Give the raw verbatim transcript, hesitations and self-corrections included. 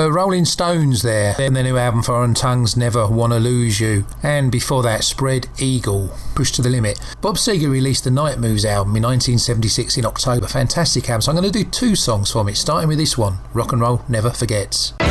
the Rolling Stones there, then their new album Foreign Tongues, Never Wanna Lose You, and before that Spread Eagle, Push to the Limit. Bob Seger released the Night Moves album in nineteen seventy-six in October. Fantastic album, so I'm going to do two songs from it, starting with this one, Rock and Roll Never Forgets.